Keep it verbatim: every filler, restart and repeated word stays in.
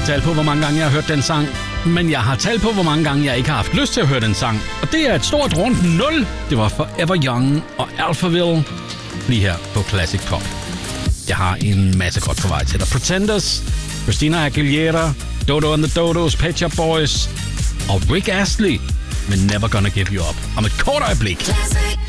tal på, hvor mange gange jeg har hørt den sang. Men jeg har tal på, hvor mange gange jeg ikke har haft lyst til at høre den sang. Og det er et stort rundt nul. Det var Forever Young og Alphaville. Lige her på Classic Pop. Jeg har en masse godt på vej til dig. Pretenders, Christina Aguilera, Dodo and the Dodos, Pet Shop Boys og Rick Astley med Never Gonna Give You Up. Om et kort øjeblik.